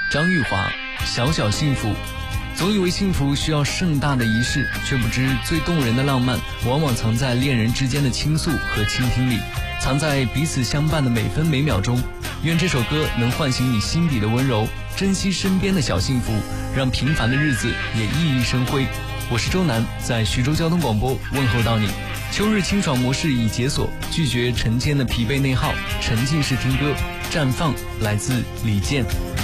张玉华，小小幸福。总以为幸福需要盛大的仪式，却不知最动人的浪漫往往藏在恋人之间的倾诉和倾听里，藏在彼此相伴的每分每秒钟。愿这首歌能唤醒你心底的温柔，珍惜身边的小幸福，让平凡的日子也熠熠生辉。我是周南，在徐州交通广播问候到你。秋日清爽模式已解锁，拒绝晨间的疲惫内耗，沉浸式听歌，绽放来自李健。